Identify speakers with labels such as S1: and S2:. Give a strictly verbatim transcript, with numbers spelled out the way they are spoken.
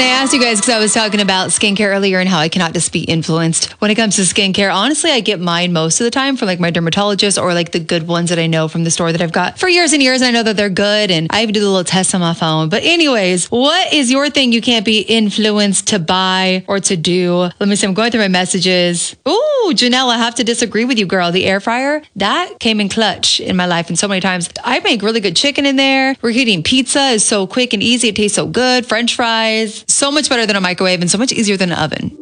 S1: And I asked you guys because I was talking about skincare earlier and how I cannot just be influenced when it comes to skincare. Honestly, I get mine most of the time from like my dermatologist or like the good ones that I know from the store that I've got for years and years. And I know that they're good. And I even do the little test on my phone. But anyways, what is your thing you can't be influenced to buy or to do? Let me see. I'm going through my messages. Ooh, Janelle, I have to disagree with you, girl. The air fryer, that came in clutch in my life. And so many times I make really good chicken in there. We're eating pizza. It's so quick and easy. It tastes so good. French fries. So much better than a microwave and so much easier than an oven.